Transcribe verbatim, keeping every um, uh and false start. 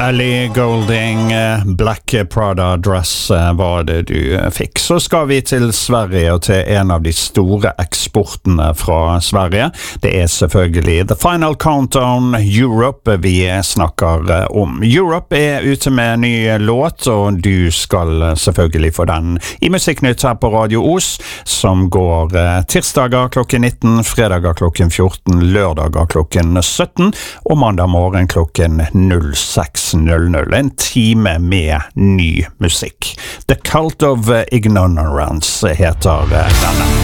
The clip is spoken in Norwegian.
Ellie Goulding, Black Prada Dress var det du fikk. Så skal vi til Sverige og til en av de store eksportene fra Sverige. Det er selvfølgelig The Final Countdown Europe vi snakker om. Europe er ute med en ny låt, og du skal selvfølgelig få den i Musikknytt her på Radio Os, som går tirsdager klokken nitten, fredager klokken fjorten, lørdager klokken sytten, og mandag morgen klokken null seks null null. En time med ny musikk. The Cult of Ignorance heter denne.